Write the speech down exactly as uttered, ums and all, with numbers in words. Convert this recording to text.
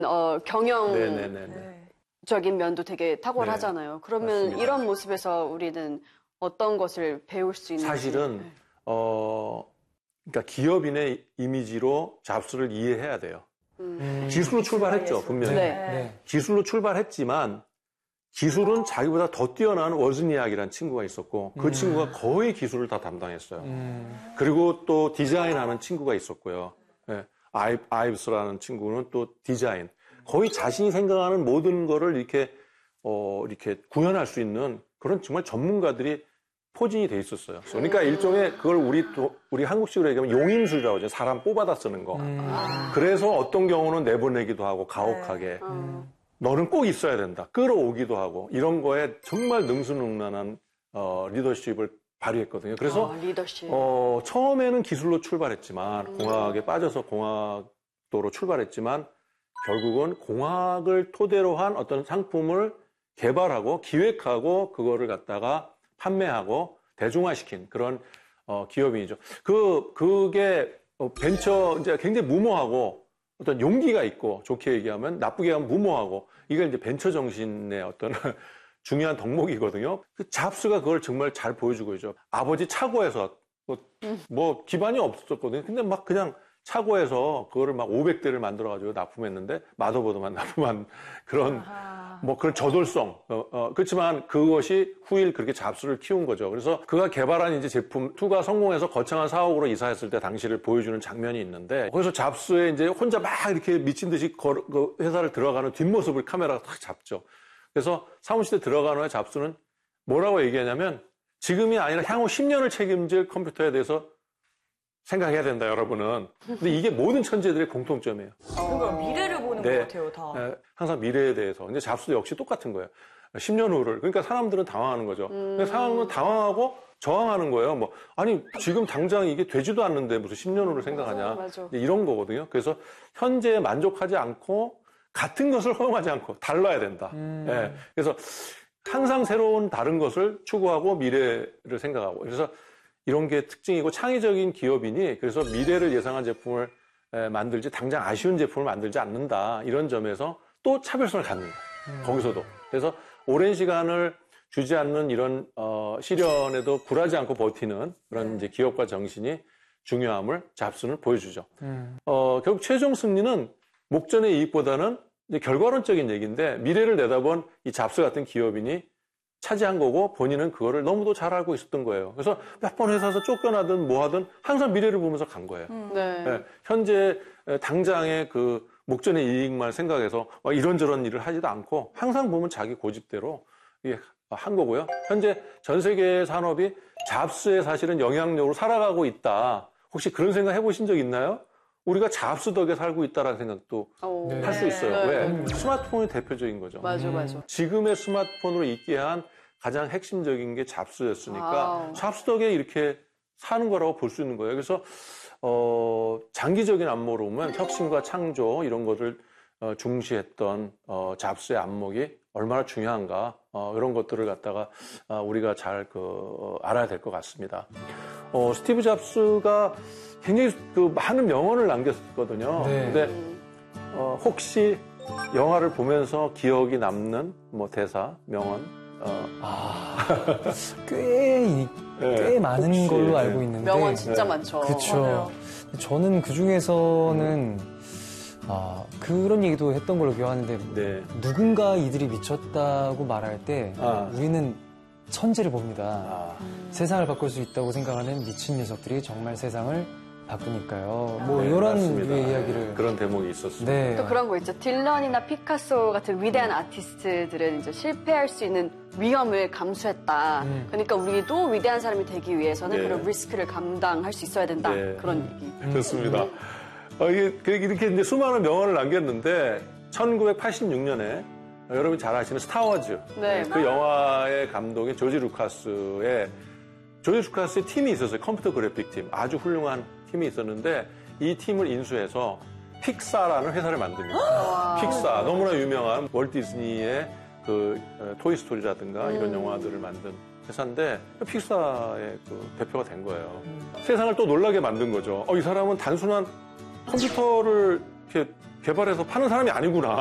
어, 경영 네네네. 적인 면도 되게 탁월하잖아요. 네. 그러면 맞습니다. 이런 모습에서 우리는 어떤 것을 배울 수 있는지. 사실은 네. 어 그러니까 기업인의 이미지로 잡스를 이해해야 돼요. 음. 기술로 출발했죠, 분명히. 네. 네. 기술로 출발했지만 기술은 자기보다 더 뛰어난 워즈니악이라는 친구가 있었고 그 음. 친구가 거의 기술을 다 담당했어요. 음. 그리고 또 디자인하는 친구가 있었고요. 네. 아이, 아이브스라는 친구는 또 디자인. 거의 자신이 생각하는 모든 거를 이렇게 어 이렇게 구현할 수 있는 그런 정말 전문가들이 포진이 돼 있었어요. 그러니까 일종의 그걸 우리 또 우리 한국식으로 얘기하면 용인술이라고 하죠. 사람 뽑아다 쓰는 거. 음. 그래서 어떤 경우는 내보내기도 하고 가혹하게 음. 너는 꼭 있어야 된다. 끌어오기도 하고 이런 거에 정말 능수능란한 어, 리더십을 발휘했거든요. 그래서 아, 리더십. 어, 처음에는 기술로 출발했지만 음. 공학에 빠져서 공학도로 출발했지만 결국은 공학을 토대로 한 어떤 상품을 개발하고 기획하고 그거를 갖다가 판매하고 대중화시킨 그런 어, 기업인이죠. 그 그게 어, 벤처 이제 굉장히 무모하고 어떤 용기가 있고 좋게 얘기하면 나쁘게 하면 무모하고 이게 이제 벤처 정신의 어떤 중요한 덕목이거든요. 그 잡스가 그걸 정말 잘 보여주고 있죠. 아버지 차고에서 뭐, 뭐 기반이 없었거든요. 근데 막 그냥 차고에서 그거를 막 오백 대를 만들어가지고 납품했는데 마더보드만 납품한 그런 아하. 뭐 그런 저돌성. 어, 어, 그렇지만 그것이 후일 그렇게 잡스를 키운 거죠. 그래서 그가 개발한 이제 제품 이가 성공해서 거창한 사옥으로 이사했을 때 당시를 보여주는 장면이 있는데 거기서 잡스의 이제 혼자 막 이렇게 미친 듯이 걸, 그 회사를 들어가는 뒷모습을 카메라가 딱 잡죠. 그래서 사무실에 들어간 후에 잡스는 뭐라고 얘기하냐면 지금이 아니라 향후 십 년을 책임질 컴퓨터에 대해서 생각해야 된다, 여러분은. 근데 이게 모든 천재들의 공통점이에요. 그러니까 미래를 보는 네. 것 같아요, 다. 네. 항상 미래에 대해서. 근데 잡스도 역시 똑같은 거예요. 십 년 후를. 그러니까 사람들은 당황하는 거죠. 음. 상황은 당황하고 저항하는 거예요. 뭐, 아니, 지금 당장 이게 되지도 않는데 무슨 십 년 후를 생각하냐. 맞아, 맞아. 이런 거거든요. 그래서 현재에 만족하지 않고 같은 것을 허용하지 않고 달라야 된다. 음. 네. 그래서 항상 새로운 다른 것을 추구하고 미래를 생각하고. 그래서 이런 게 특징이고 창의적인 기업인이 그래서 미래를 예상한 제품을 만들지 당장 아쉬운 제품을 만들지 않는다. 이런 점에서 또 차별성을 갖는 거예요. 음. 거기서도. 그래서 오랜 시간을 주지 않는 이런 어, 시련에도 굴하지 않고 버티는 그런 네. 이제 기업가 정신이 중요함을 잡스는 보여주죠. 음. 어, 결국 최종 승리는 목전의 이익보다는 이제 결과론적인 얘기인데 미래를 내다본 이 잡스 같은 기업인이 차지한 거고 본인은 그거를 너무도 잘 알고 있었던 거예요. 그래서 몇 번 회사에서 쫓겨나든 뭐 하든 항상 미래를 보면서 간 거예요. 음. 네. 네, 현재 당장의 그 목전의 이익만 생각해서 이런저런 일을 하지도 않고 항상 보면 자기 고집대로 한 거고요. 현재 전 세계 산업이 잡스의 사실은 영향력으로 살아가고 있다. 혹시 그런 생각 해보신 적 있나요? 우리가 잡스 덕에 살고 있다라는 생각도 네. 할 수 있어요. 네. 왜? 음. 스마트폰이 대표적인 거죠. 맞아, 맞아. 지금의 스마트폰으로 있게 한 가장 핵심적인 게 잡스였으니까 아우. 잡스 덕에 이렇게 사는 거라고 볼 수 있는 거예요. 그래서 어, 장기적인 안목으로 보면 혁신과 창조 이런 것을 어, 중시했던 어, 잡스의 안목이 얼마나 중요한가 어, 이런 것들을 갖다가 어, 우리가 잘 그, 어, 알아야 될 것 같습니다. 어, 스티브 잡스가 굉장히 그 많은 명언을 남겼거든요. 네. 근데 어, 혹시 영화를 보면서 기억이 남는 뭐 대사, 명언? 어. 아, 꽤, 꽤 네, 많은 혹시, 걸로 알고 네. 있는데. 명언 진짜 네. 많죠. 그렇죠. 저는 그 중에서는 아, 그런 얘기도 했던 걸로 기억하는데 네. 누군가 이들이 미쳤다고 말할 때 아. 우리는 천재를 봅니다. 아. 음. 세상을 바꿀 수 있다고 생각하는 미친 녀석들이 정말 세상을 바꾸니까요. 뭐 네, 이런 맞습니다. 류의 이야기를 그런 대목이 있었습니다. 네. 또 그런 거 있죠. 딜런이나 피카소 같은 위대한 아티스트들은 이제 실패할 수 있는 위험을 감수했다. 음. 그러니까 우리도 위대한 사람이 되기 위해서는 네. 그런 리스크를 감당할 수 있어야 된다. 네. 그런 얘기. 음. 좋습니다. 어, 이게 이렇게 이제 수많은 명언을 남겼는데 천구백팔십육 년에 여러분이 잘 아시는 스타워즈 네. 그 영화의 감독인 조지 루카스의 조지 루카스의 팀이 있었어요. 컴퓨터 그래픽 팀. 아주 훌륭한 팀이 있었는데 이 팀을 인수해서 픽사라는 회사를 만듭니다. 픽사 너무나 유명한 월트 디즈니의 그 토이스토리라든가 음. 이런 영화들을 만든 회사인데 픽사의 그 대표가 된 거예요. 음. 세상을 또 놀라게 만든 거죠. 어, 이 사람은 단순한 컴퓨터를 이렇게 개발해서 파는 사람이 아니구나.